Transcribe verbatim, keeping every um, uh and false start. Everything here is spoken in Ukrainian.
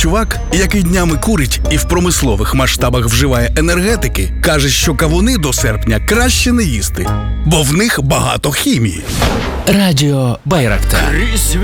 чувак, який днями курить і в промислових масштабах вживає енергетики, каже, що кавуни до серпня краще не їсти, бо в них багато хімії. Радіо Байрактар.